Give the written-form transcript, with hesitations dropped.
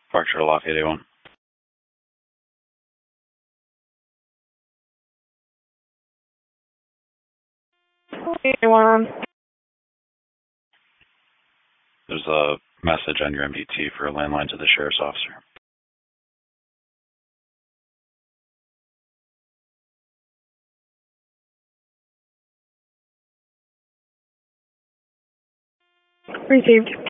Park Shuttle Lafayette 81. There's a message on your MDT for a landline to the sheriff's officer. Received.